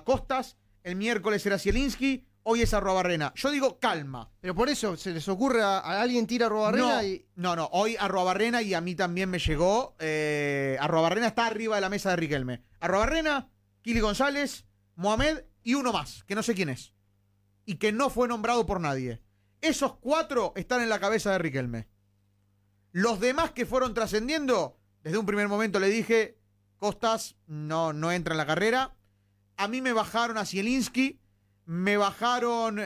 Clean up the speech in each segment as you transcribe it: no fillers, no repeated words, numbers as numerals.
Costas, el miércoles era Zielinski, hoy es Arruabarrena. Yo digo calma. Pero por eso, ¿se les ocurre a alguien tira a Arruabarrena? No, hoy Arruabarrena y a mí también me llegó. Arruabarrena está arriba de la mesa de Riquelme. Arruabarrena, Kili González, Mohamed y uno más, que no sé quién es. Y que no fue nombrado por nadie. Esos 4 están en la cabeza de Riquelme. Los demás que fueron trascendiendo, desde un primer momento le dije, Costas no entra en la carrera. A mí me bajaron a Zielinski, me bajaron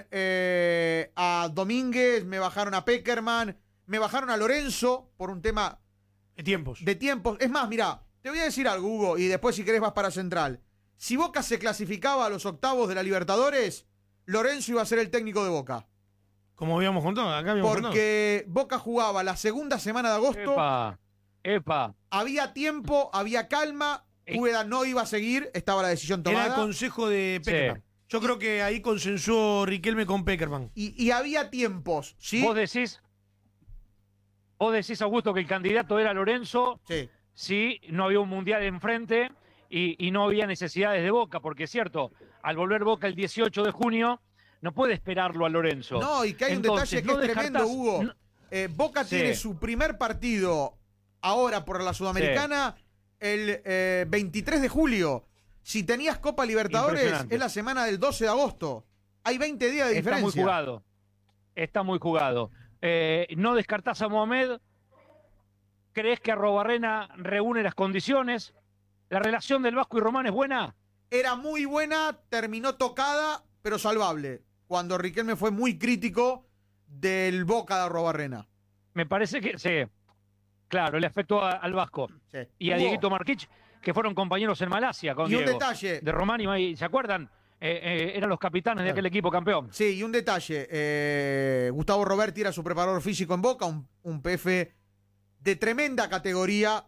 a Domínguez, me bajaron a Pekerman, me bajaron a Lorenzo por un tema de tiempos. Es más, mirá, te voy a decir algo, Hugo, y después si querés vas para Central. Si Boca se clasificaba a los octavos de la Libertadores, Lorenzo iba a ser el técnico de Boca. Como habíamos contado, acá habíamos contado. Porque Boca jugaba la segunda semana de agosto. Epa. Había tiempo, había calma. Úbeda no iba a seguir, estaba la decisión tomada. Era el consejo de Peckerman. Sí. Yo creo que ahí consensuó Riquelme con Peckerman. Y había tiempos, ¿sí? Vos decís, Augusto, que el candidato era Lorenzo. Sí. Sí, no había un mundial enfrente y no había necesidades de Boca, porque es cierto, al volver Boca el 18 de junio, no puede esperarlo a Lorenzo. No, y que hay Entonces, un detalle que es tremendo, Hugo. Boca tiene su primer partido ahora por la Sudamericana el 23 de julio. Si tenías Copa Libertadores, es la semana del 12 de agosto. Hay 20 días de diferencia. Está muy jugado. ¿No descartás a Mohamed? ¿Crees que Arruabarrena reúne las condiciones? ¿La relación del Vasco y Román es buena? Era muy buena, terminó tocada, pero salvable. Cuando Riquelme fue muy crítico del Boca de Arruabarrena. Me parece que sí. Claro, le afectó al Vasco. Sí. Y a Dieguito Marquich, que fueron compañeros en Malasia con Diego. Y un detalle. De Román y ¿se acuerdan? Eran los capitanes de aquel equipo campeón. Sí, y un detalle. Gustavo Roberti era su preparador físico en Boca, un PF de tremenda categoría.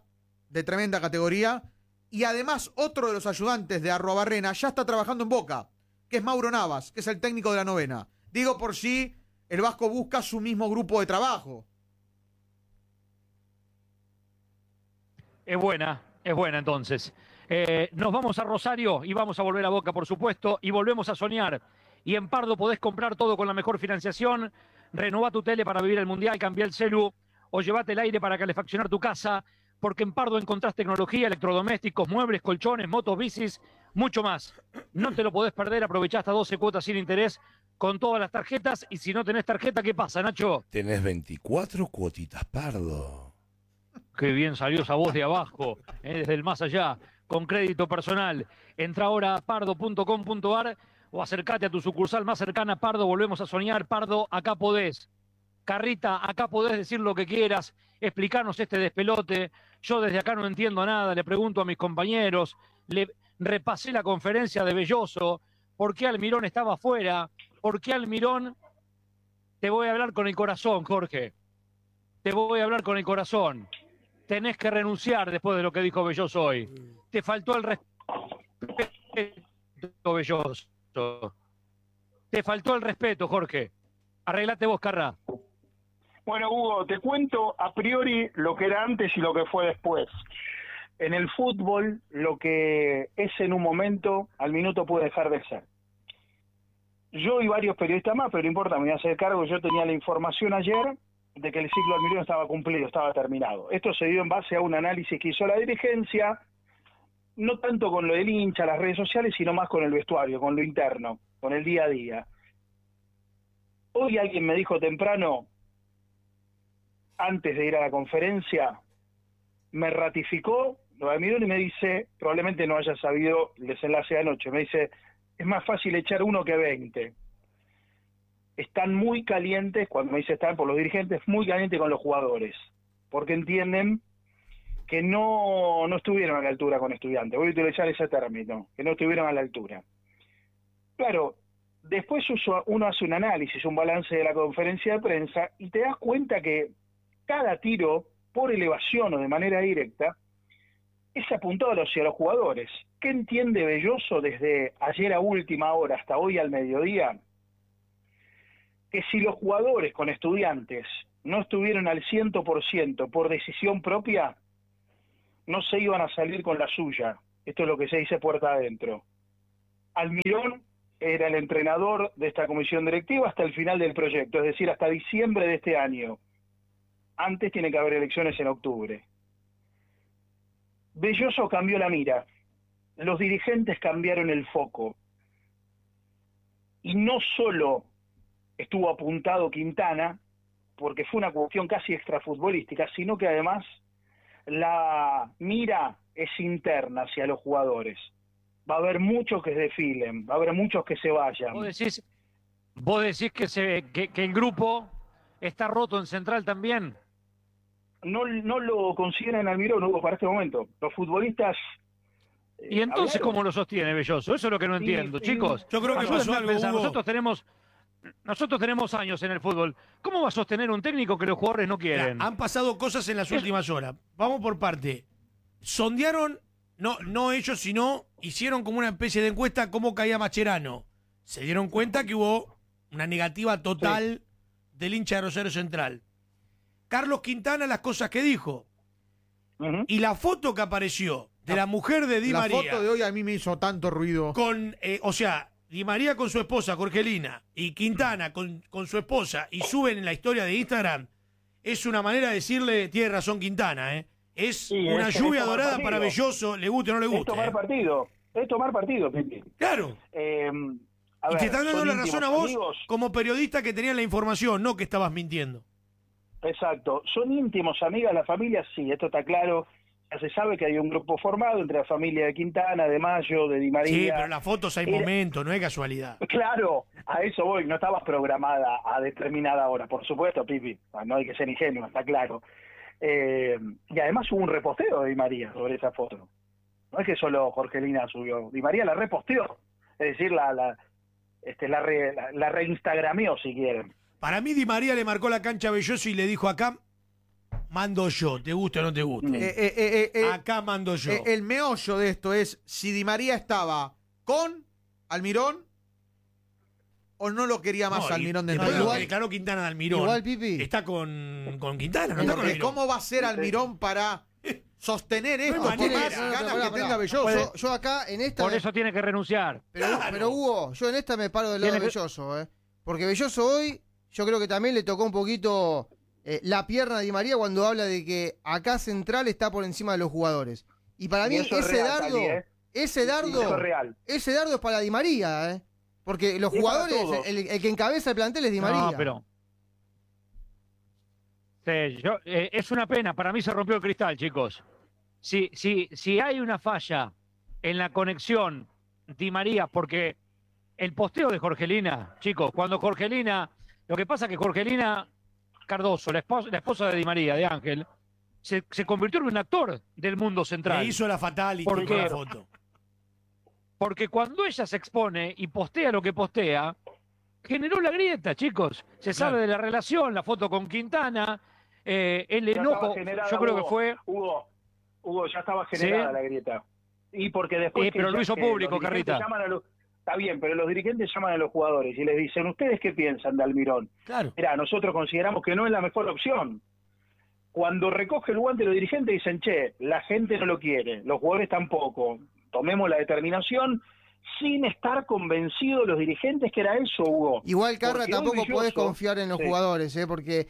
Y además, otro de los ayudantes de Arruabarrena ya está trabajando en Boca, que es Mauro Navas, que es el técnico de la novena. Digo por si el Vasco busca su mismo grupo de trabajo. Es buena entonces. Nos vamos a Rosario y vamos a volver a Boca, por supuesto, y volvemos a soñar. Y en Pardo podés comprar todo con la mejor financiación. Renová tu tele para vivir el Mundial, cambiá el celu o llevate el aire para calefaccionar tu casa, porque en Pardo encontrás tecnología, electrodomésticos, muebles, colchones, motos, bicis, mucho más. No te lo podés perder, aprovechá hasta 12 cuotas sin interés con todas las tarjetas. Y si no tenés tarjeta, ¿qué pasa, Nacho? Tenés 24 cuotitas, Pardo. Qué bien salió esa voz de abajo, desde el más allá, con crédito personal. Entra ahora a pardo.com.ar o acércate a tu sucursal más cercana. Pardo, volvemos a soñar. Pardo, acá podés. Carrita, acá podés decir lo que quieras, explicarnos este despelote. Yo desde acá no entiendo nada, le pregunto a mis compañeros, le repasé la conferencia de Belloso, ¿por qué Almirón estaba afuera? ¿Por qué Almirón? Te voy a hablar con el corazón, Jorge. Te voy a hablar con el corazón. Tenés que renunciar después de lo que dijo Belloso hoy. Te faltó el respeto, Belloso. Te faltó el respeto, Jorge. Arreglate vos, Carrá. Bueno, Hugo, te cuento a priori lo que era antes y lo que fue después. En el fútbol, lo que es en un momento, al minuto puede dejar de ser. Yo y varios periodistas más, pero no importa, me voy a hacer cargo. Yo tenía la información ayer de que el ciclo Almirón estaba cumplido, estaba terminado. Esto se dio en base a un análisis que hizo la dirigencia, no tanto con lo del hincha, las redes sociales, sino más con el vestuario, con lo interno, con el día a día. Hoy alguien me dijo temprano, antes de ir a la conferencia, me ratificó lo de Almirón y me dice, probablemente no haya sabido el desenlace de anoche, me dice, es más fácil echar 1 que 20. Están muy calientes, cuando me dice están por los dirigentes, muy calientes con los jugadores, porque entienden que no estuvieron a la altura con Estudiantes. Voy a utilizar ese término, que no estuvieron a la altura. Claro, después uno hace un análisis, un balance de la conferencia de prensa, y te das cuenta que cada tiro, por elevación o de manera directa, es apuntado hacia los jugadores. ¿Qué entiende Belloso desde ayer a última hora hasta hoy al mediodía? Que si los jugadores con Estudiantes no estuvieron al 100% por decisión propia, no se iban a salir con la suya. Esto es lo que se dice puerta adentro. Almirón era el entrenador de esta comisión directiva hasta el final del proyecto, es decir, hasta diciembre de este año. Antes tiene que haber elecciones en octubre. Belloso cambió la mira. Los dirigentes cambiaron el foco. Y no solo estuvo apuntado Quintana, porque fue una cuestión casi extrafutbolística, sino que además la mira es interna hacia los jugadores. Va a haber muchos que desfilen, va a haber muchos que se vayan. ¿Vos decís que el grupo está roto en Central también? No lo consideran Almirón, Hugo, para este momento. Los futbolistas... ¿Y entonces cómo lo sostiene Belloso? Eso es lo que no entiendo, chicos. Yo creo que Ayúdenme pasó a algo, pensar. Hugo. Nosotros tenemos años en el fútbol. ¿Cómo va a sostener un técnico que los jugadores no quieren? Han pasado cosas en las últimas horas. Vamos por parte. Sondearon, no ellos, sino hicieron como una especie de encuesta cómo caía Mascherano. Se dieron cuenta que hubo una negativa total del hincha de Rosario Central. Carlos Quintana, las cosas que dijo. Y la foto que apareció de la mujer de Di María. La foto de hoy a mí me hizo tanto ruido. Con, Di María con su esposa, Jorgelina, y Quintana con su esposa, y suben en la historia de Instagram, es una manera de decirle, tiene razón Quintana, es una lluvia dorada partido. Para Belloso, le guste o no le guste. Es tomar partido, Pipi. Claro. Y te están dando la razón a vos amigos, como periodista que tenías la información, no que estabas mintiendo. Exacto. ¿Son íntimos amigas la familia? Sí, esto está claro. Ya se sabe que hay un grupo formado entre la familia de Quintana, de Mayo, de Di María. Sí, pero en las fotos hay momentos, no es casualidad. Claro, a eso voy. No estabas programada a determinada hora, por supuesto, Pipi. No hay que ser ingenuo, está claro. Y además hubo un reposteo de Di María sobre esa foto. No es que solo Jorgelina subió. Di María la reposteó. Es decir, la reinstagrameó, si quieren. Para mí Di María le marcó la cancha a Belloso y le dijo acá mando yo, te guste o no te guste. Acá mando yo. El meollo de esto es si Di María estaba con Almirón o no lo quería más Almirón de nuevo. Claro, Quintana de Almirón. Igual, Pipi. Está con Quintana, no está con Almirón. ¿Cómo va a ser Almirón para sostener esto? Por más ganas que tenga Belloso. Yo acá en esta... Por eso tiene que renunciar. Pero Hugo, yo en esta me paro del lado de Belloso, porque Belloso hoy, yo creo que también le tocó un poquito la pierna de Di María cuando habla de que acá Central está por encima de los jugadores. Y para mí ese dardo es para Di María, porque los jugadores, el que encabeza el plantel es Di María. No, pero... es una pena, para mí se rompió el cristal, chicos. Si hay una falla en la conexión Di María, porque el posteo de Jorgelina, chicos, cuando Jorgelina, lo que pasa es que Jorgelina Cardoso, la esposa de Di María, de Ángel, se convirtió en un actor del mundo central. Le hizo la fatality con la foto. Porque cuando ella se expone y postea lo que postea, generó la grieta, chicos. Se sabe de la relación, la foto con Quintana, el enojo, yo creo que fue... Hugo, ya estaba generada la grieta. Y porque después... pero lo hizo público, Carrita. Está bien, pero los dirigentes llaman a los jugadores y les dicen, ¿ustedes qué piensan de Almirón? Claro. Mirá, nosotros consideramos que no es la mejor opción. Cuando recoge el guante los dirigentes dicen, che, la gente no lo quiere, los jugadores tampoco. Tomemos la determinación sin estar convencidos los dirigentes que era eso, Hugo. Igual, Carra, tampoco podés confiar en los jugadores, porque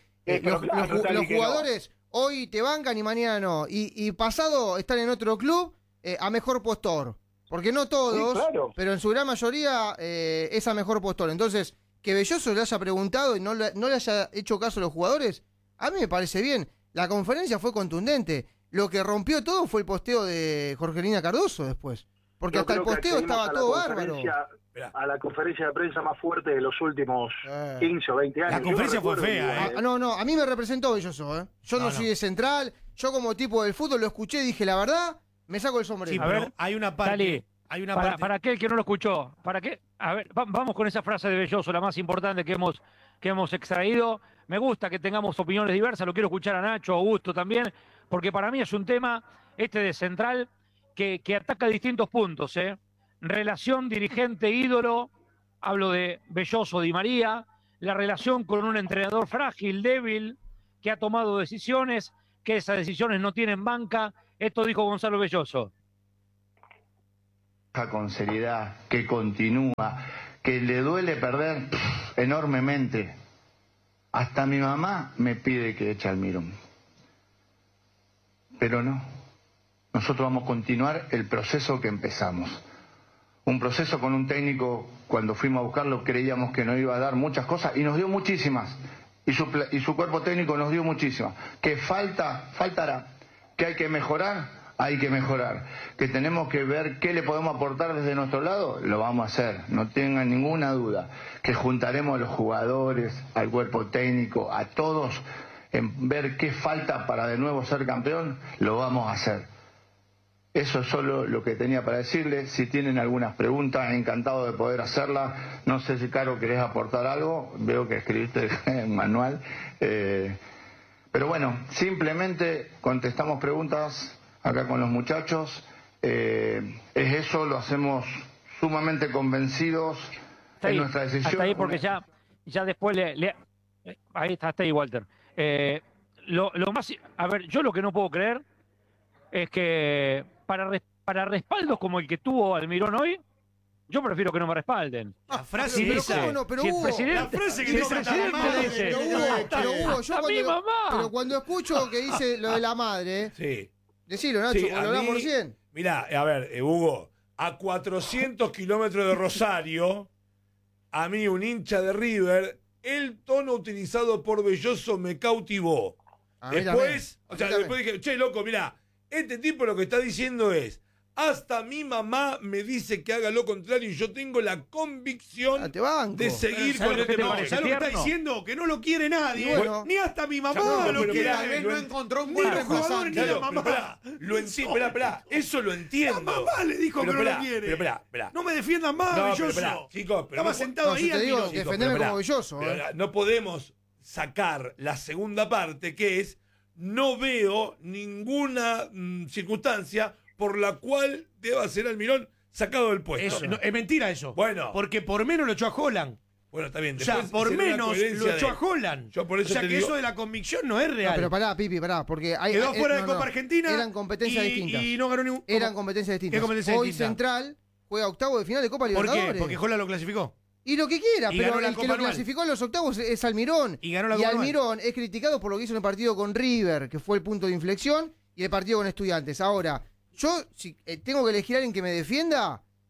los jugadores hoy te bancan y mañana no. Y pasado están en otro club a mejor postor. Porque no todos, pero en su gran mayoría es a mejor postor. Entonces, que Belloso le haya preguntado y no le haya hecho caso a los jugadores, a mí me parece bien. La conferencia fue contundente. Lo que rompió todo fue el posteo de Jorgelina Cardoso después. Porque hasta el posteo estaba todo bárbaro. A la conferencia de prensa más fuerte de los últimos 15 o 20 años. La conferencia fue fea, No, a mí me representó Belloso, Yo no soy de Central, yo como tipo del fútbol lo escuché y dije, la verdad, me saco el sombrero. Sí, pero hay una parte... Dale, para aquel que no lo escuchó, ¿para qué? A ver, vamos con esa frase de Belloso, la más importante que hemos extraído. Me gusta que tengamos opiniones diversas, lo quiero escuchar a Nacho, a Augusto también, porque para mí es un tema, de Central, que ataca distintos puntos, Relación dirigente-ídolo, hablo de Belloso, Di María, la relación con un entrenador frágil, débil, que ha tomado decisiones, que esas decisiones no tienen banca. Esto dijo Gonzalo Belloso. con seriedad, que continúa, que le duele perder enormemente. Hasta mi mamá me pide que eche a Almirón. Pero no. Nosotros vamos a continuar el proceso que empezamos. Un proceso con un técnico, cuando fuimos a buscarlo, creíamos que nos iba a dar muchas cosas y nos dio muchísimas. Y su cuerpo técnico nos dio muchísimas. Que faltará. Que hay que mejorar. Hay que mejorar, que tenemos que ver qué le podemos aportar desde nuestro lado, lo vamos a hacer, no tengan ninguna duda, que juntaremos a los jugadores, al cuerpo técnico, a todos, en ver qué falta para de nuevo ser campeón, lo vamos a hacer. Eso es solo lo que tenía para decirles. Si tienen algunas preguntas, encantado de poder hacerlas. No sé si, Caro, querés aportar algo, veo que escribiste el manual, pero bueno, simplemente contestamos preguntas acá con los muchachos, es eso, lo hacemos sumamente convencidos en nuestra decisión. Hasta ahí, porque ya después ahí está, hasta ahí, Walter. Lo más, a ver, yo lo que no puedo creer es que para respaldos como el que tuvo Almirón hoy, yo prefiero que no me respalden. La frase Si esa. dice, no, pero si el Hugo, presidente, la frase que si el dice presidente la dice, pero Hugo, yo a mi mamá. pero cuando escucho que dice lo de la madre, Sí. decilo, Nacho, Sí, porque lo hablamos recién. Mirá, a ver, Hugo, a 400 kilómetros de Rosario, a mí, un hincha de River, el tono utilizado por Belloso me cautivó. A mí Después, también, o sea, a mí después dije, che, loco, mirá, este tipo lo que está diciendo es, hasta mi mamá me dice que haga lo contrario y yo tengo la convicción te banco. de seguir ¿Sabes con lo que este te modo. parece? ¿Sabes lo que está tierno? diciendo? Que no lo quiere nadie. Bueno. Ni hasta mi mamá No, lo pero quiere. mirá, Tal vez no encontró un Ni buen los jugadores reemplazante. ni la Claro, mamá. pero esperá, eso lo entiendo. La mamá le dijo Pero que no esperá, lo quiere. pero esperá. No me defiendan más, No, pero Belloso. esperá, chicos, pero Estaba no- sentado no, ahí yo te digo Almirón. que defendeme pero como Belloso, pero no podemos sacar la segunda parte, que es, no veo ninguna circunstancia por la cual deba ser Almirón sacado del puesto. Eso, no, es mentira eso. Bueno. Porque por menos lo echó a Holland. Bueno, está bien. O sea, después por será una menos coherencia lo echó de- a Holland. Yo por eso o sea te que digo- eso de la convicción no es real. No, pero pará, Pipi, porque hay, Quedó fuera de no, Copa no. Argentina. Eran competencias distintas. Y no ganó ningún. Eran competencias distintas. ¿Qué competencia Hoy distinta? Central juega octavo de final de Copa ¿Por Libertadores. qué? Porque Holland lo clasificó. Y lo que quiera, Y pero ganó la el que Copa lo Anual. clasificó en los octavos es Almirón. Y ganó la Copa Anual. Almirón es criticado por lo que hizo en el partido con River, que fue el punto de inflexión, y el partido con Estudiantes. Ahora, yo si tengo que elegir a alguien que me defienda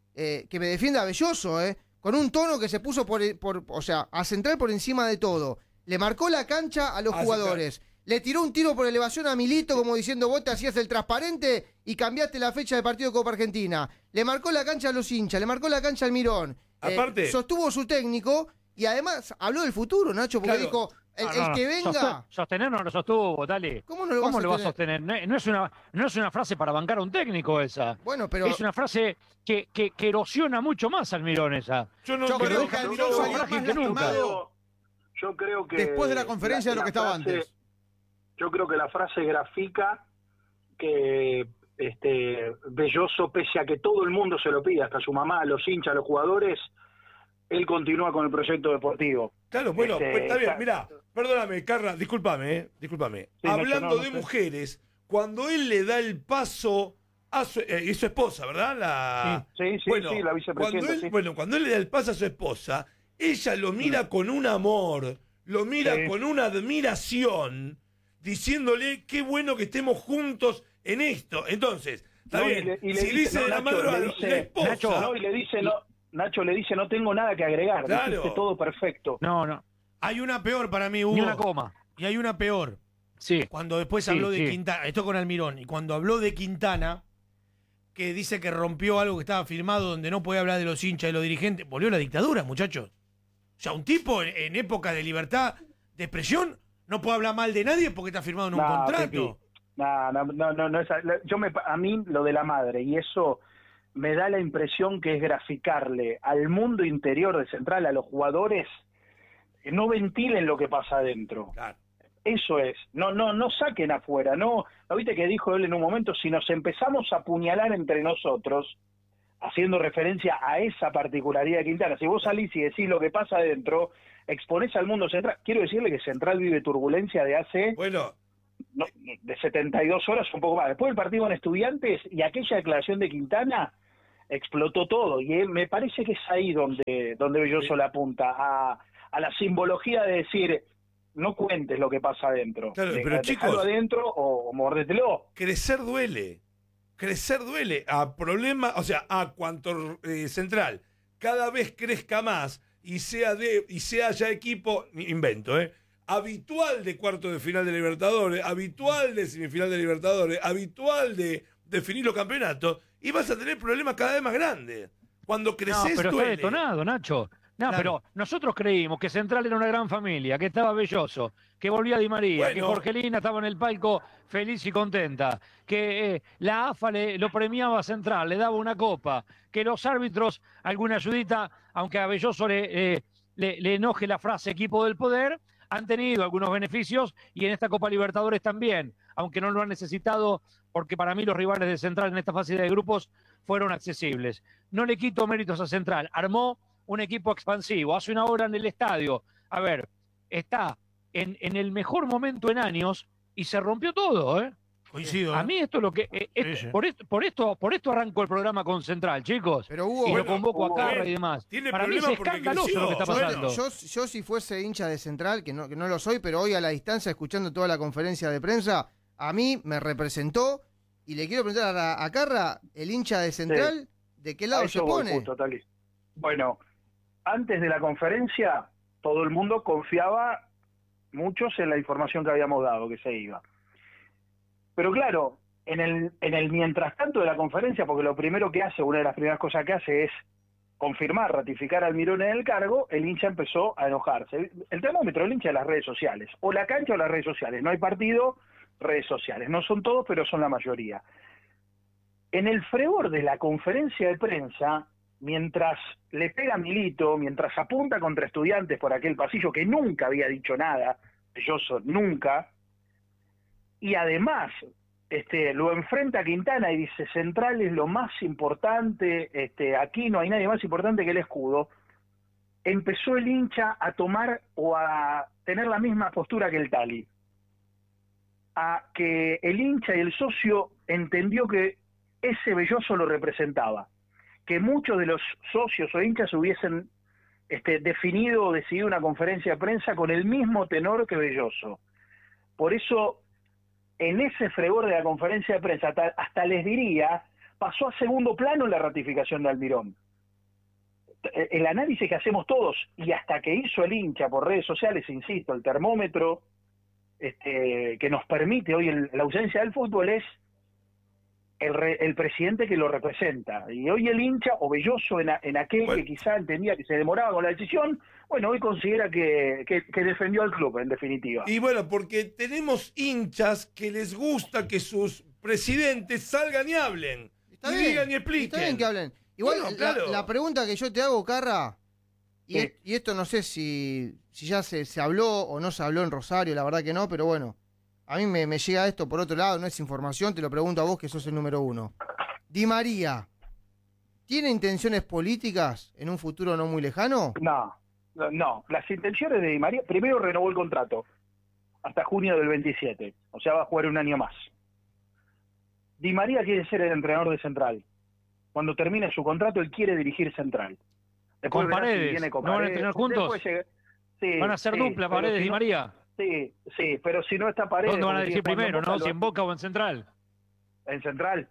a Belloso, con un tono que se puso o sea, a Central por encima de todo. Le marcó la cancha a los jugadores. Le tiró un tiro por elevación a Milito, como diciendo, vos te hacías el transparente y cambiaste la fecha del partido de Copa Argentina. Le marcó la cancha a los hinchas, le marcó la cancha al Mirón. Aparte- sostuvo su técnico y además habló del futuro, Nacho, porque Claro. dijo, el que venga... Sostener no lo sostuvo, dale. ¿Cómo no lo va a sostener? No es una frase para bancar a un técnico esa. Bueno, pero... Es una frase que erosiona mucho más al Mirón esa. Yo no Yo creo creo que Almirón yo- salió frágil más que nunca. lastimado Yo creo que después de la conferencia de lo que estaba frase- antes. Yo creo que la frase grafica que Belloso, pese a que todo el mundo se lo pide, hasta su mamá, los hinchas, los jugadores, él continúa con el proyecto deportivo. Claro, bueno, pues está bien, claro. mirá, perdóname, Carla, discúlpame. Sí, Hablando no de sé. mujeres, cuando él le da el paso a su esposa, ¿verdad? Sí, la vicepresidenta. Cuando él le da el paso a su esposa, ella lo mira con un amor, lo mira Sí. con una admiración, diciéndole qué bueno que estemos juntos en esto. Entonces, está No, bien, y le si dice, dice no, la Nacho, madre le a dice- la esposa, Nacho, No, y le dice, Nacho le dice, no tengo nada que agregar, Claro. dijiste todo perfecto. No. Hay una peor para mí, Hugo. Ni una coma. Y hay una peor. Sí. Cuando después Sí, habló de sí. Quintana, esto con Almirón, y cuando habló de Quintana, que dice que rompió algo que estaba firmado donde no podía hablar de los hinchas y los dirigentes, volvió la dictadura, muchachos. O sea, un tipo en época de libertad de expresión no puede hablar mal de nadie porque está firmado en un contrato. Pipi. No, a mí lo de la madre, y eso me da la impresión que es graficarle al mundo interior de Central, a los jugadores, que no ventilen lo que pasa adentro. Claro. Eso es, no saquen afuera, no viste que dijo él en un momento, si nos empezamos a apuñalar entre nosotros, haciendo referencia a esa particularidad de Quintana, si vos salís y decís lo que pasa adentro, exponés al mundo Central. Quiero decirle que Central vive turbulencia de hace bueno, de 72 horas, un poco más. Después del partido con Estudiantes y aquella declaración de Quintana, explotó todo. Y me parece que es ahí donde Belloso le apunta, a la simbología de decir, no cuentes lo que pasa adentro. Claro, pero chicos, adentro o mordételo. Crecer duele. A problema, o sea, a cuanto Central cada vez crezca más y sea ya equipo, invento, habitual de cuarto de final de Libertadores, habitual de semifinal de Libertadores, habitual de definir los campeonatos, y vas a tener problemas cada vez más grandes. Cuando creces, pero duele. está detonado, Nacho. No, claro. Pero nosotros creímos que Central era una gran familia, que estaba Belloso, que volvía Di María, que Jorgelina estaba en el palco feliz y contenta, que la AFA lo premiaba a Central, le daba una copa, que los árbitros, alguna ayudita, aunque a Belloso le enoje la frase equipo del poder, han tenido algunos beneficios y en esta Copa Libertadores también, aunque no lo han necesitado, porque para mí los rivales de Central en esta fase de grupos fueron accesibles. No le quito méritos a Central, armó un equipo expansivo, hace una obra en el estadio. A ver, está en el mejor momento en años y se rompió todo, ¿eh? Coincido. A mí esto es lo que... Sí. Por esto arrancó el programa con Central, chicos. Pero Hugo, y lo convoco a Carra y demás. Para mí es escandaloso lo que está pasando. Yo si fuese hincha de Central, que no lo soy, pero hoy a la distancia, escuchando toda la conferencia de prensa, a mí me representó, y le quiero preguntar a Carra, el hincha de Central, ¿de qué lado se pone? Bueno, antes de la conferencia, todo el mundo confiaba, muchos, en la información que habíamos dado, que se iba. Pero claro, en el mientras tanto de la conferencia, porque lo primero que hace, una de las primeras cosas que hace es confirmar, ratificar a Almirón en el cargo, el hincha empezó a enojarse. El termómetro, el hincha de las redes sociales, o la cancha o las redes sociales. No hay partido, redes sociales. No son todos, pero son la mayoría. En el fragor de la conferencia de prensa, mientras le pega a Milito, mientras apunta contra Estudiantes por aquel pasillo, que nunca había dicho nada, Belloso nunca, y además lo enfrenta a Quintana y dice, Central es lo más importante, aquí no hay nadie más importante que el escudo, empezó el hincha a tomar o a tener la misma postura que el Tali, a que el hincha y el socio entendió que ese Belloso lo representaba, que muchos de los socios o hinchas hubiesen definido o decidido una conferencia de prensa con el mismo tenor que Belloso. Por eso, en ese fragor de la conferencia de prensa, hasta les diría, pasó a segundo plano la ratificación de Almirón. El análisis que hacemos todos, y hasta que hizo el hincha por redes sociales, insisto, el termómetro que nos permite hoy la ausencia del fútbol es el presidente que lo representa. Y hoy el hincha, o Belloso en aquel que quizá entendía que se demoraba con la decisión, bueno, hoy considera que defendió al club, en definitiva. Y bueno, porque tenemos hinchas que les gusta que sus presidentes salgan y hablen, digan y expliquen. Está bien que hablen. Igual, bueno, claro. la pregunta que yo te hago, Carra, y esto no sé si ya se habló o no se habló en Rosario, la verdad que no, pero bueno, a mí me llega esto por otro lado, no es información, te lo pregunto a vos que sos el número uno. Di María, ¿tiene intenciones políticas en un futuro no muy lejano? No, las intenciones de Di María, primero renovó el contrato hasta junio del 27, o sea, va a jugar un año más. Di María quiere ser el entrenador de Central. Cuando termine su contrato, él quiere dirigir Central. Después con Paredes, ¿no van a entrenar juntos? Sí, ¿Van a hacer dupla Paredes y Di María? Sí, pero si no está Paredes... ¿Dónde van a decir primero, no? ¿Si en Boca o en Central? En Central.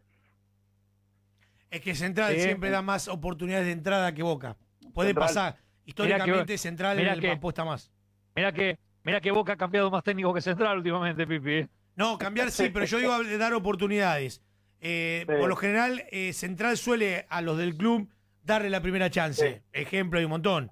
Es que Central siempre da más oportunidades de entrada que Boca. Puede pasar. Históricamente Central apuesta más. Mirá que Boca ha cambiado más técnico que Central últimamente, Pipi. No, cambiar sí, pero yo digo de dar oportunidades. Por lo general, Central suele a los del club darle la primera chance. Ejemplo, hay un montón.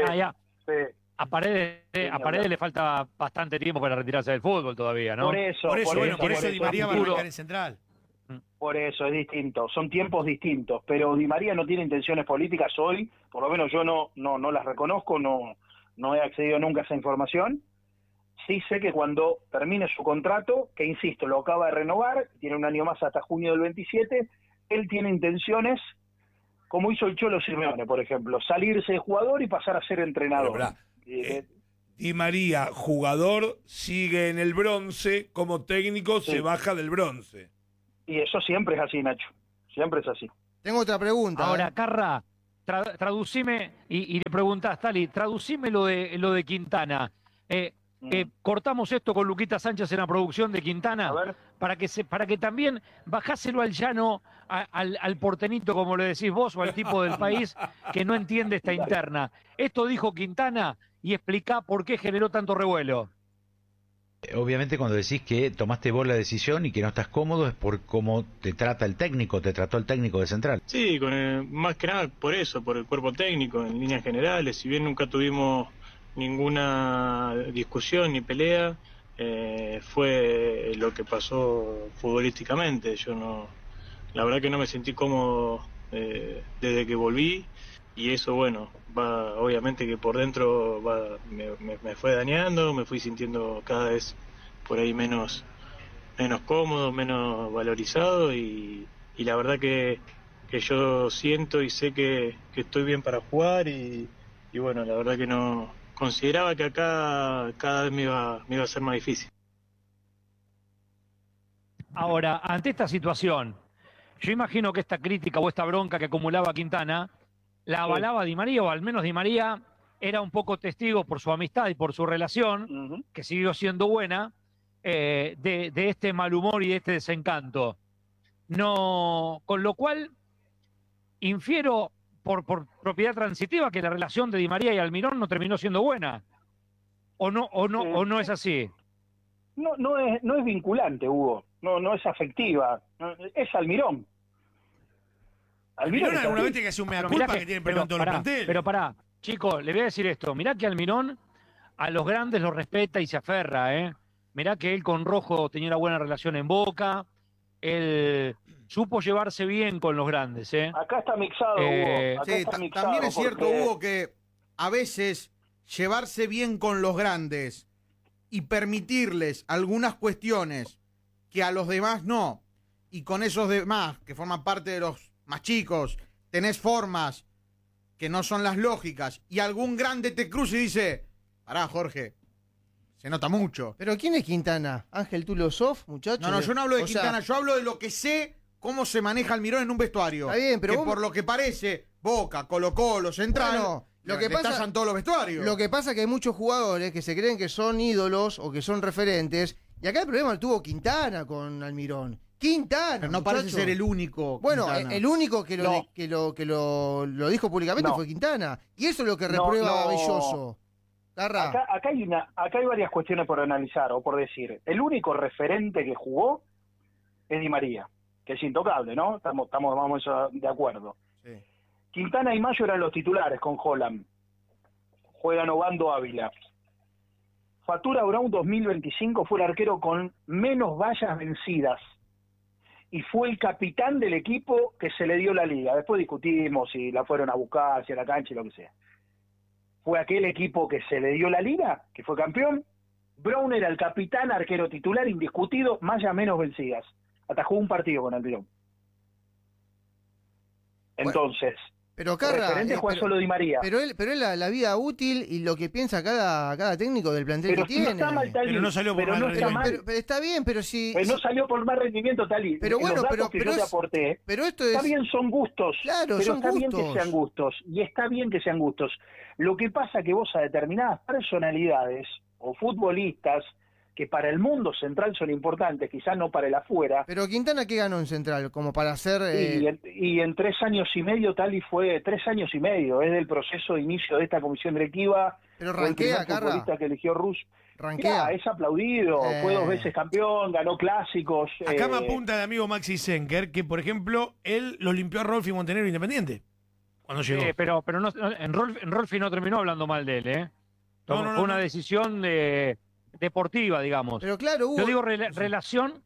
A Paredes le falta bastante tiempo para retirarse del fútbol todavía, ¿no? Por eso Di María va a arrancar en Central. Por eso es distinto, son tiempos distintos, pero Di María no tiene intenciones políticas hoy, por lo menos yo no las reconozco, no he accedido nunca a esa información. Sí sé que cuando termine su contrato, que insisto, lo acaba de renovar, tiene un año más hasta junio del 27, él tiene intenciones, como hizo el Cholo Simeone, por ejemplo, salirse de jugador y pasar a ser entrenador. Di María, jugador, sigue en el bronce, como técnico se baja del bronce. Y eso siempre es así, Nacho, siempre es así. Tengo otra pregunta. Ahora, Carra, traducime, y le preguntás, Tali, traducime lo de Quintana. Cortamos esto con Luquita Sánchez en la producción de Quintana, para que también bajáselo al llano, al portenito, como le decís vos, o al tipo del país que no entiende esta interna. Esto dijo Quintana y explica por qué generó tanto revuelo. Obviamente cuando decís que tomaste vos la decisión y que no estás cómodo es por cómo te trata el técnico, te trató el técnico de Central. Sí, más que nada por eso, por el cuerpo técnico en líneas generales. Si bien nunca tuvimos ninguna discusión ni pelea, fue lo que pasó futbolísticamente. La verdad que no me sentí cómodo desde que volví, y eso, bueno, obviamente que por dentro me fue dañando, me fui sintiendo cada vez por ahí menos cómodo, menos valorizado, y la verdad que yo siento y sé que estoy bien para jugar, y bueno, la verdad que no consideraba que acá cada vez me iba a ser más difícil. Ahora, ante esta situación, yo imagino que esta crítica o esta bronca que acumulaba Quintana la avalaba Di María, o al menos Di María era un poco testigo por su amistad y por su relación, que siguió siendo buena, de este mal humor y de este desencanto. No, con lo cual infiero por propiedad transitiva que la relación de Di María y Almirón no terminó siendo buena. ¿O no es así? No es vinculante, Hugo. No es afectiva. Es Almirón. Almirón alguna vez tiene que hacer un mea culpa que tiene problema en todos los planteles. Pero pará, chicos, le voy a decir esto. Mirá que Almirón a los grandes los respeta y se aferra, ¿eh? Mirá que él con Rojo tenía una buena relación en Boca. Él supo llevarse bien con los grandes, ¿eh? Acá está mixado, Hugo. Acá está mixado, también es cierto, Hugo, que a veces llevarse bien con los grandes y permitirles algunas cuestiones que a los demás no, y con esos demás que forman parte de los más chicos, tenés formas que no son las lógicas, y algún grande te cruza y dice, pará, Jorge, se nota mucho. ¿Pero quién es Quintana? ¿Ángel Tulosov, muchacho? No, yo no hablo de Quintana, yo hablo de lo que sé, cómo se maneja Almirón en un vestuario. Está bien, pero que por lo que parece, Boca, Colo-Colo, Central, bueno, lo que pasa, todos los vestuarios. Lo que pasa es que hay muchos jugadores que se creen que son ídolos o que son referentes, y acá el problema lo tuvo Quintana con Almirón. Quintana, pero no muchacho. parece ser el único. Bueno, Quintana. el único que lo dijo públicamente fue Quintana, y eso es lo que reprueba Belloso. Acá hay varias cuestiones por analizar o por decir. El único referente que jugó es Di María, que es intocable, ¿no? Estamos de acuerdo. Sí. Quintana y Mayo eran los titulares con Holland. Juegan Obando Ávila. Fatura Brown 2025 fue el arquero con menos vallas vencidas y fue el capitán del equipo que se le dio la liga. Después discutimos si la fueron a buscar, si a la cancha y lo que sea. Fue aquel equipo que se le dio la liga, que fue campeón. Brown era el capitán, arquero titular, indiscutido, mallas menos vencidas. Atajó un partido con Almirón. Entonces, pero Carra, referente juega solo Di María. Pero él la vida útil y lo que piensa cada técnico del plantel que tiene. Está mal, Tali, pero no salió por mal rendimiento. Pero está bien, pero si... Pero no salió por mal rendimiento, Tali. Pero bueno, yo te aporté. Pero esto es... Está bien, son gustos. Claro, pero son está gustos. bien que sean gustos. Y está bien que sean gustos. Lo que pasa que vos a determinadas personalidades o futbolistas que para el mundo central son importantes, quizás no para el afuera. Pero Quintana, ¿qué ganó en Central? Como para hacer... Y en 3 años y medio, Tali, fue 3 años y medio, es del proceso de inicio de esta comisión directiva. Pero ranquea, Carra. El futbolista que eligió Rus. Ranquea. Es aplaudido, fue 2 veces campeón, ganó clásicos. Acá me apunta el amigo Maxi Senker, que por ejemplo, él los limpió a Rolfi Montenegro Independiente, cuando llegó. Pero no, en Rolfi no terminó hablando mal de él, ¿eh? Fue una decisión deportiva, digamos. Pero claro, Hugo... Yo digo relación...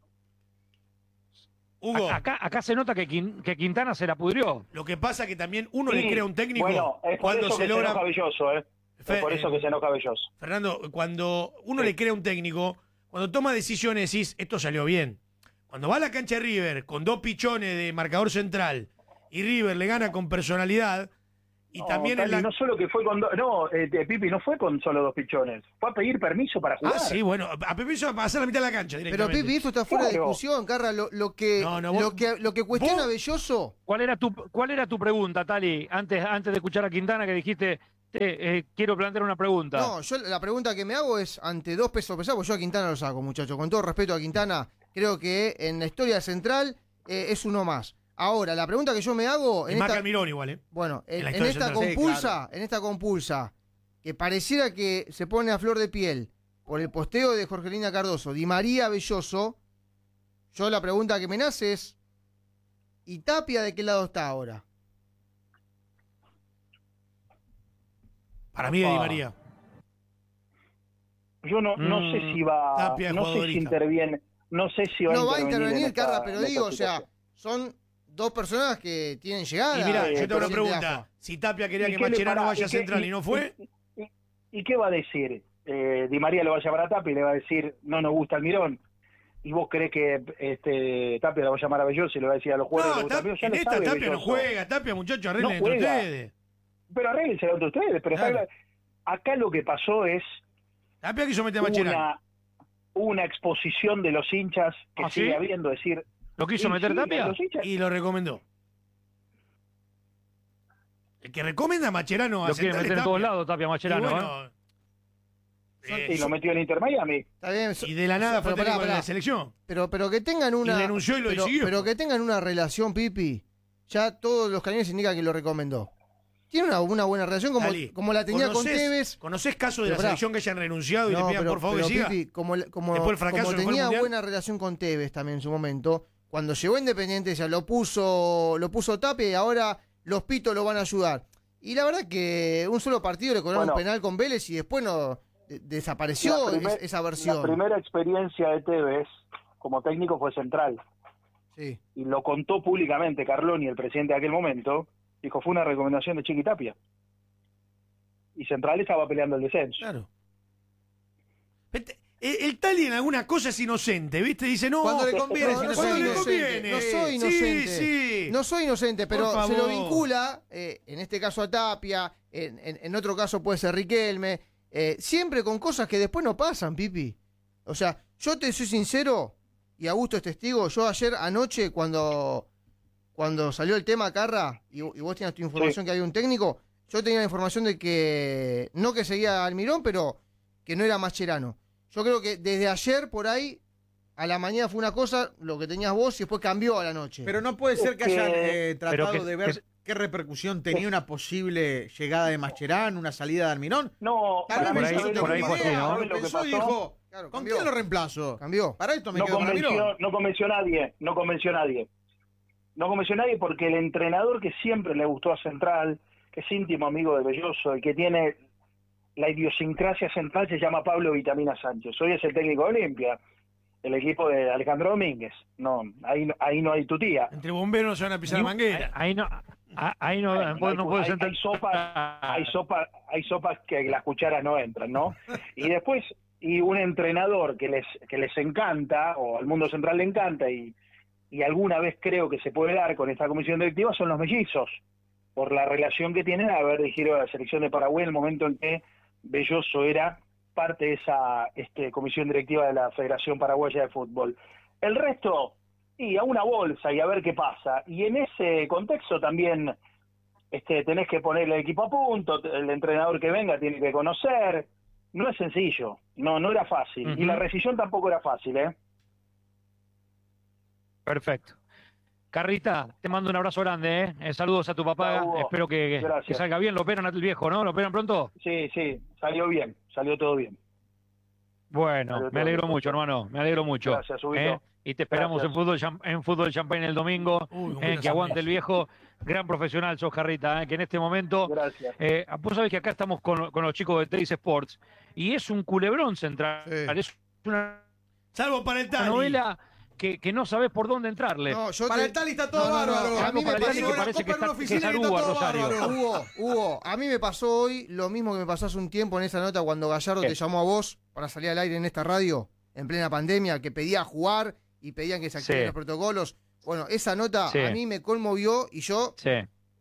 Hugo, acá se nota que Quintana se la pudrió. Lo que pasa es que también uno le crea un técnico es por cuando eso se que logra... se enoja Belloso, es por eso que se enoja Belloso. Fernando, cuando uno le crea un técnico, cuando toma decisiones decís, esto salió bien. Cuando va a la cancha de River con 2 pichones de marcador central y River le gana con personalidad, Y también no solo que fue con Pipi no fue con solo 2 pichones, fue a pedir permiso para jugar. Ah, sí, bueno, a permiso para pasar la mitad de la cancha directamente. Pero Pipi, eso está fuera de discusión, Carra, lo que cuestiona Belloso. ¿Cuál era tu pregunta, Tali? Antes de escuchar a Quintana, que dijiste, quiero plantear una pregunta. No, yo la pregunta que me hago es, ante 2 pesos pesados, pues yo a Quintana lo saco, muchachos, con todo respeto a Quintana, creo que en la historia central es uno más. Ahora, la pregunta que yo me hago... Marca Almirón igual, ¿eh? Bueno, en esta compulsa, en esta compulsa, que pareciera que se pone a flor de piel por el posteo de Jorgelina Cardoso, Di María Belloso, yo la pregunta que me nace es, ¿y Tapia de qué lado está ahora? Para mí es Di María. Yo no sé si va... Tapia, no sé si interviene... No sé si va a intervenir, Carra, pero digo, o sea, son 2 personas que tienen llegada. Y mira, yo tengo una pregunta. Si Tapia quería que Mascherano vaya a Central y no fue... ¿Y qué va a decir? Di María lo va a llamar a Tapia y le va a decir, no nos gusta Almirón. ¿Y vos crees que Tapia lo va a llamar a Belloso y le va a decir a los jugadores? No, en esta Tapia no juega. Tapia, muchachos, arreglen entre ustedes. Pero arréglense entre ustedes. Pero claro. Acá lo que pasó es... Tapia quiso meter a Mascherano. Una exposición de los hinchas que sigue habiendo, decir... ¿Lo quiso meter Tapia? Y lo recomendó. El que recomienda a Mascherano lo quiere meter en todos lados, Tapia Mascherano. Y lo metió en Inter Miami. Está bien, y de la nada fue técnico de la selección. Pero que tengan una... Y renunció y lo decidió. Pero que tengan una relación, Pipi. Ya todos los canales indican que lo recomendó. Tiene una buena relación como la tenía con Tevez. ¿Conocés casos de la selección que hayan renunciado y le pidan por favor que siga? Pipi, como tenía buena relación con Tevez también en su momento, cuando llegó Independiente ya lo puso Tapia y ahora los pitos lo van a ayudar. Y la verdad que un solo partido le cobraron un penal con Vélez y después desapareció esa versión. La primera experiencia de Tevez como técnico fue Central. Sí. Y lo contó públicamente Carloni, el presidente de aquel momento. Dijo, fue una recomendación de Chiqui Tapia. Y Central estaba peleando el descenso. Claro. El Tali en alguna cosa es inocente, ¿viste? Dice, no, cuando le conviene, cuando le conviene. No soy inocente. Sí. No soy inocente, pero se lo vincula, en este caso a Tapia, en otro caso puede ser Riquelme, siempre con cosas que después no pasan, Pipi. O sea, yo te soy sincero, y Augusto es testigo, yo ayer anoche cuando salió el tema, Carra, y vos tenías tu información que había un técnico, yo tenía la información de que, no que seguía Almirón, pero que no era Mascherano. Yo creo que desde ayer por ahí, a la mañana fue una cosa, lo que tenías vos, y después cambió a la noche. Pero no puede ser que hayan tratado de ver qué repercusión tenía una posible llegada de Mascherano, una salida de Almirón. No, por ahí fue así, ¿no? Pensó y dijo, ¿con quién lo reemplazo? Cambió. Para esto me quedo con Almirón. No convenció a nadie. No convenció a nadie porque el entrenador que siempre le gustó a Central, que es íntimo amigo de Belloso, el que tiene la idiosincrasia central, se llama Pablo Vitamina Sánchez. Hoy es el técnico de Olimpia, el equipo de Alejandro Domínguez. No, ahí no hay tutía. Entre bomberos no se van a pisar manguera. Ahí no puede ser. Hay sopas que las cucharas no entran, ¿no? Y después, un entrenador que les encanta, o al mundo central le encanta, y alguna vez creo que se puede dar con esta comisión directiva, son los mellizos, por la relación que tienen a haber dirigido a la selección de Paraguay en el momento en que Belloso era parte de esa comisión directiva de la Federación Paraguaya de Fútbol. El resto, y a una bolsa y a ver qué pasa. Y en ese contexto también tenés que poner el equipo a punto, el entrenador que venga tiene que conocer. No es sencillo, no era fácil. Y la rescisión tampoco era fácil, ¿eh? Perfecto. Carrita, te mando un abrazo grande, Saludos a tu papá. Espero que salga bien. Lo operan al viejo, ¿no? ¿Lo operan pronto? Sí, salió bien, salió todo bien. Bueno, me alegro mucho, hermano. Me alegro mucho. Gracias, Ubito. Y te esperamos en Fútbol Champagne el domingo. Que aguante el viejo. Gran profesional sos, Carrita, que en este momento... Gracias. Vos sabés que acá estamos con los chicos de Teis Sports y es un culebrón central. Sí. Es una... Salvo para el Tali. Novela... Que no sabés por dónde entrarle. No, para el Tali está todo bárbaro. A mí me pasó que parece que es Aruba, Rosario. Hugo, a mí me pasó hoy lo mismo que me pasó hace un tiempo en esa nota cuando Gallardo te llamó a vos para salir al aire en esta radio, en plena pandemia, que pedía jugar y pedían que se activen los protocolos. Bueno, esa nota a mí me conmovió y yo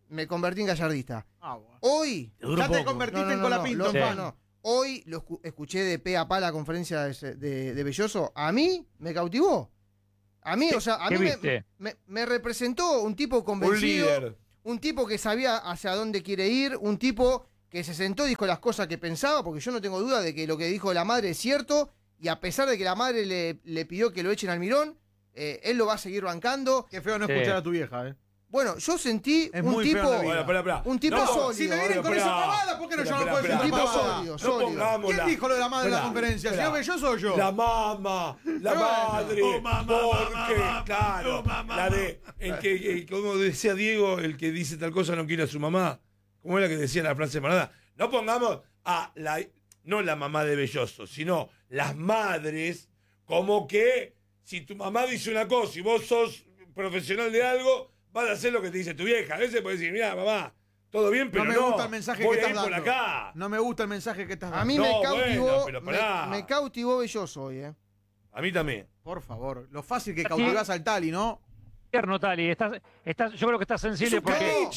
me convertí en gallardista. Bueno. Hoy... Ya te convertiste en Colapinto. Hoy lo escuché de pe a pa la conferencia de Belloso. A mí me cautivó. A mí, o sea, a mí me representó un tipo convencido. Un líder. Un tipo que sabía hacia dónde quiere ir. Un tipo que se sentó y dijo las cosas que pensaba, porque yo no tengo duda de que lo que dijo la madre es cierto. Y a pesar de que la madre le pidió que lo echen al Mirón, él lo va a seguir bancando. Qué feo no escuchar a tu vieja, Bueno, yo sentí un tipo sólido. Si me vienen con esa pavada, ¿por qué no yo no puedo decir un tipo sólido? ¿Quién dijo lo de la madre en la conferencia? ¿Señor Belloso o yo? La madre, porque, claro, la de, el que, como decía Diego, el que dice tal cosa no quiere a su mamá. ¿Cómo era que decía la frase manada? No pongamos no la mamá de Belloso, sino las madres, como que si tu mamá dice una cosa y vos sos profesional de algo, vas a hacer lo que te dice tu vieja. A veces puedes decir, mira, mamá, todo bien, pero no me gusta el mensaje que estás dando. Acá. No me gusta el mensaje que estás dando. A mí me cautivó, me cautivó Belloso hoy, A mí también. Por favor, lo fácil que cautivás al Tali, ¿no? Tali, yo creo que estás sensible porque...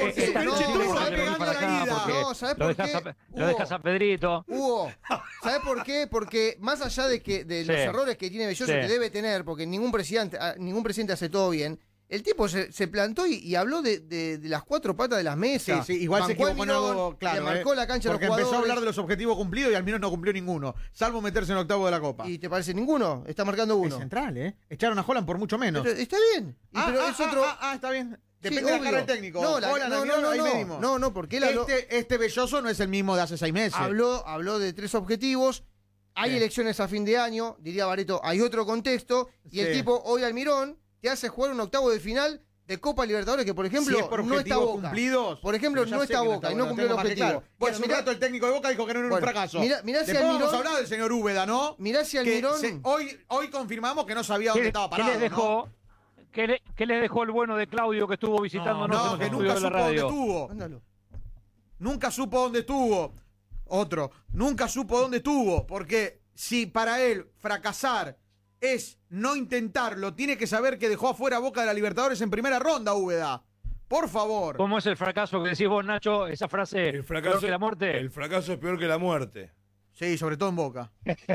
¿Sabes por qué? Lo dejas a Pedrito. Hugo, ¿sabes por qué? Porque más allá de los errores que tiene Belloso, que debe tener, porque ningún presidente hace todo bien, el tipo se plantó y habló de las cuatro patas de las mesas. Sí, igual se equivocó en algo claro. Le marcó la cancha a los jugadores. Porque empezó a hablar de los objetivos cumplidos y al menos no cumplió ninguno, salvo meterse en octavo de la Copa. ¿Y te parece ninguno? Está marcando uno. Es central, Echaron a Holland por mucho menos. Pero está bien. Está bien. Depende de la cara del técnico. No, porque él habló... Este Belloso no es el mismo de hace 6 meses. Habló de 3 objetivos. Hay elecciones a fin de año, diría Barreto, hay otro contexto. Y el tipo hoy Almirón te hace jugar un octavo de final de Copa Libertadores que, por ejemplo, no está Boca. Cumplidos, por ejemplo, no está Boca y no cumplió el objetivo. Claro. Bueno, hace un rato el técnico de Boca dijo que no era un fracaso. Mirá si Almirón, vamos a hablar del señor Úbeda, ¿no? Mirá si Almirón... Hoy confirmamos que no sabía dónde estaba parado. ¿Qué les dejó el bueno de Claudio que estuvo visitándonos? Que nunca supo dónde estuvo. Nunca supo dónde estuvo. Nunca supo dónde estuvo. Porque si para él fracasar es no intentarlo, tiene que saber que dejó afuera a Boca de la Libertadores en primera ronda, Úbeda. Por favor. ¿Cómo es el fracaso que decís vos, Nacho? Esa frase, el fracaso, peor que la muerte. El fracaso es peor que la muerte. Sí, sobre todo en Boca.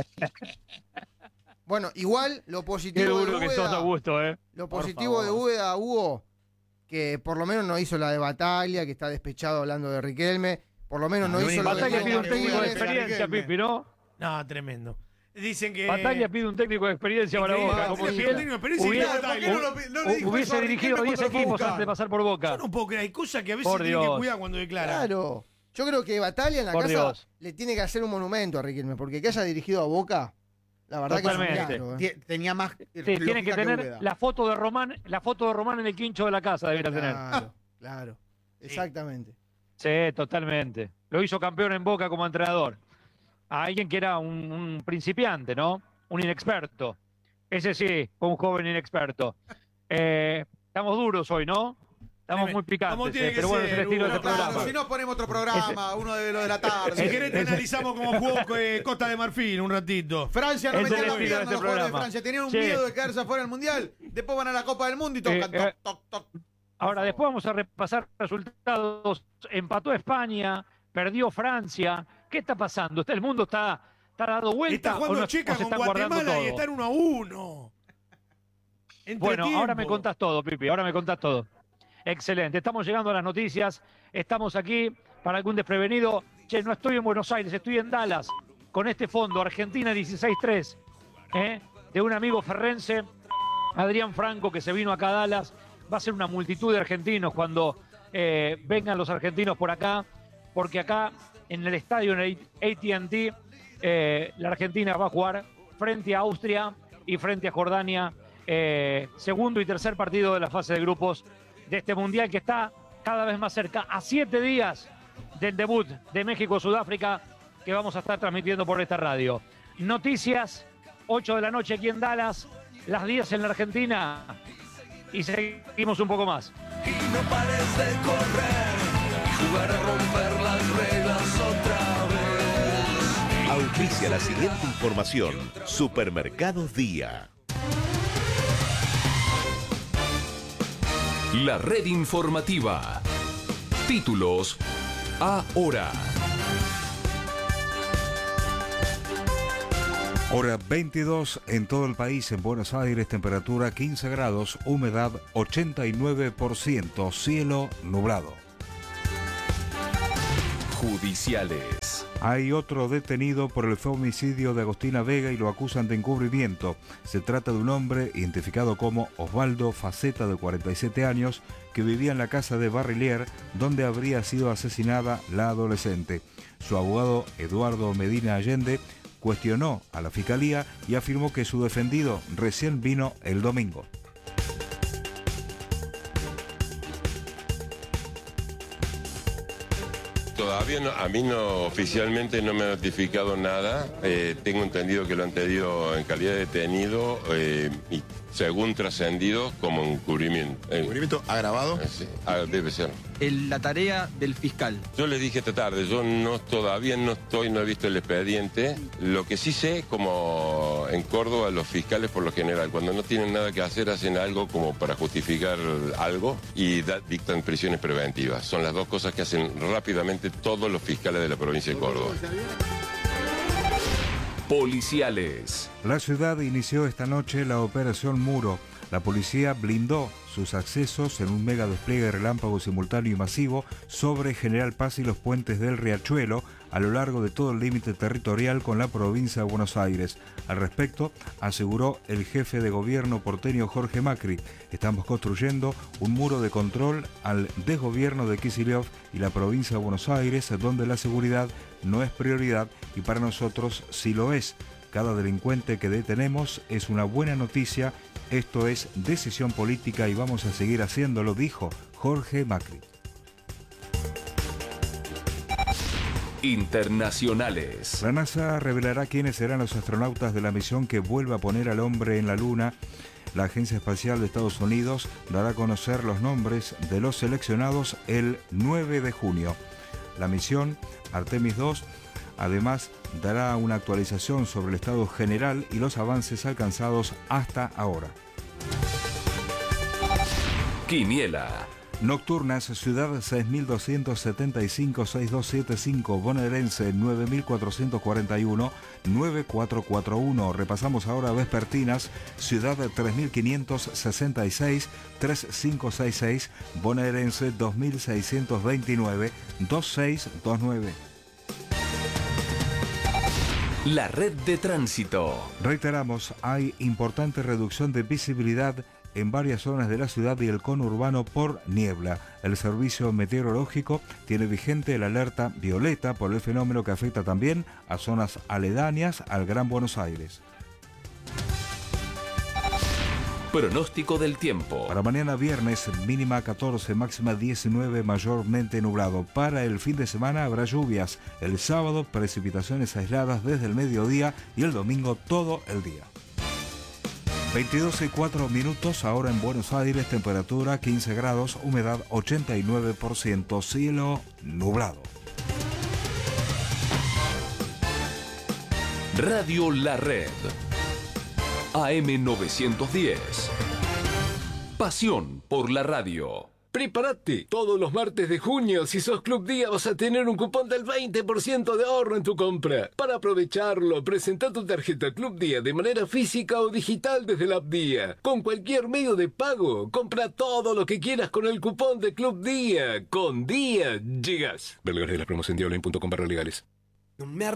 Bueno, igual lo positivo de Úbeda, que sos a gusto, lo positivo de Úbeda, Hugo, que por lo menos no hizo la de Bataglia, que está despechado hablando de Riquelme, por lo menos no hizo la de Bataglia pide un técnico de experiencia, Pipi, ¿no? No, tremendo. Dicen que... Bataglia pide un técnico de experiencia para Boca. Como si hubiese dirigido 10 equipos antes de pasar por Boca. Yo no puedo creer, hay cosas que a veces tienen que cuidar cuando declara. Claro. Yo creo que Bataglia en la casa le tiene que hacer un monumento a Riquelme, porque que haya dirigido a Boca, la verdad totalmente. Que es un milagro, tenía más... tiene que tener la foto de Román en el quincho de la casa, debería tener. Claro, exactamente. Sí, totalmente. Lo hizo campeón en Boca como entrenador. A alguien que era un principiante, ¿no? Un inexperto. Ese sí, fue un joven inexperto. Estamos duros hoy, ¿no? Estamos muy picantes, pero bueno, es el estilo de este programa. Si no, ponemos otro programa, uno de los de la tarde. Si querés te analizamos cómo jugó Costa de Marfil un ratito. Francia no metía las piernas los jugadores de Francia. Tenían un miedo de quedarse afuera del Mundial. Después van a la Copa del Mundo y tocan toc. Ahora, después vamos a repasar resultados. Empató España, perdió Francia. ¿Qué está pasando? ¿El mundo está dando vuelta? Está jugando Checa con Guatemala y están 1-1. Bueno, ahora me contás todo, Pipi. Ahora me contás todo. Excelente. Estamos llegando a las noticias. Estamos aquí para algún desprevenido. Che, no estoy en Buenos Aires, estoy en Dallas con este fondo. Argentina 16-3. De un amigo ferrense, Adrián Franco, que se vino acá a Dallas. Va a ser una multitud de argentinos cuando vengan los argentinos por acá. Porque acá, en el estadio, en el AT&T, la Argentina va a jugar frente a Austria y frente a Jordania. Segundo y tercer partido de la fase de grupos de este Mundial que está cada vez más cerca, a 7 días del debut de México-Sudáfrica, que vamos a estar transmitiendo por esta radio. Noticias, 8 de la noche aquí en Dallas, las 10 en la Argentina, y seguimos un poco más. Y no pares de correr, jugar a romper las reglas otra vez. Auspicia la siguiente información. Supermercados Día. La red informativa. Títulos ahora. Hora 22 en todo el país. En Buenos Aires, temperatura 15 grados, humedad 89%, cielo nublado. Judiciales. Hay otro detenido por el femicidio de Agostina Vega y lo acusan de encubrimiento. Se trata de un hombre identificado como Osvaldo Faceta, de 47 años, que vivía en la casa de Barrillier, donde habría sido asesinada la adolescente. Su abogado, Eduardo Medina Allende, cuestionó a la fiscalía y afirmó que su defendido recién vino el domingo. Todavía no, a mí no, oficialmente no me ha notificado nada. Tengo entendido que lo han pedido en calidad de detenido y según trascendido como encubrimiento. ¿Encubrimiento agravado? Sí, debe ser. La tarea del fiscal. Yo les dije esta tarde, yo todavía no he visto el expediente. Lo que sí sé, como en Córdoba los fiscales por lo general, cuando no tienen nada que hacer, hacen algo como para justificar algo y dictan prisiones preventivas. Son las dos cosas que hacen rápidamente todos los fiscales de la provincia de Córdoba. Policiales. La ciudad inició esta noche la Operación Muro. La policía blindó sus accesos en un mega despliegue relámpago simultáneo y masivo sobre General Paz y los puentes del Riachuelo a lo largo de todo el límite territorial con la provincia de Buenos Aires. Al respecto, aseguró el jefe de gobierno porteño Jorge Macri: estamos construyendo un muro de control al desgobierno de Kicillof y la provincia de Buenos Aires, donde la seguridad no es prioridad y para nosotros sí lo es. Cada delincuente que detenemos es una buena noticia. Esto es decisión política y vamos a seguir haciéndolo, dijo Jorge Macri. Internacionales. La NASA revelará quiénes serán los astronautas de la misión que vuelve a poner al hombre en la Luna. La Agencia Espacial de Estados Unidos dará a conocer los nombres de los seleccionados el 9 de junio. La misión Artemis II además dará una actualización sobre el estado general y los avances alcanzados hasta ahora. Quiniela. Nocturnas, Ciudad 6275-6275, Bonaerense 9441-9441. Repasamos ahora vespertinas, Ciudad 3566-3566, Bonaerense 2629-2629. La red de tránsito. Reiteramos, hay importante reducción de visibilidad en varias zonas de la ciudad y el conurbano por niebla. El servicio meteorológico tiene vigente la alerta violeta por el fenómeno que afecta también a zonas aledañas al Gran Buenos Aires. Pronóstico del tiempo. Para mañana viernes, mínima 14, máxima 19, mayormente nublado. Para el fin de semana habrá lluvias. El sábado, precipitaciones aisladas desde el mediodía y el domingo todo el día. 22:04, ahora en Buenos Aires, temperatura 15 grados, humedad 89%, cielo nublado. Radio La Red. AM 910. Pasión por la radio. Prepárate, todos los martes de junio, si sos Club Día, vas a tener un cupón del 20% de ahorro en tu compra. Para aprovecharlo, presenta tu tarjeta Club Día de manera física o digital desde la app Día. Con cualquier medio de pago, compra todo lo que quieras con el cupón de Club Día. Con Día llegas. Ver legales de la promoción diablo.com/legales.